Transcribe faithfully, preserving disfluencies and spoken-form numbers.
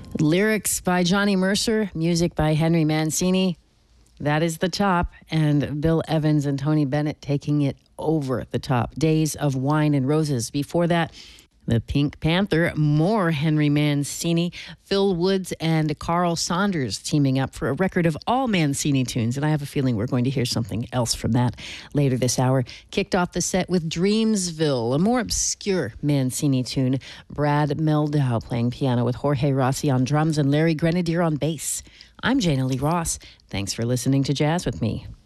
Lyrics by Johnny Mercer, music by Henry Mancini. That is the top, and Bill Evans and Tony Bennett taking it over the top. Days of Wine and Roses. Before that, the Pink Panther, more Henry Mancini, Phil Woods and Carl Saunders teaming up for a record of all Mancini tunes. And I have a feeling we're going to hear something else from that later this hour. Kicked off the set with Dreamsville, a more obscure Mancini tune. Brad Meldau playing piano with Jorge Rossi on drums and Larry Grenadier on bass. I'm Jana Lee Ross. Thanks for listening to Jazz with Me.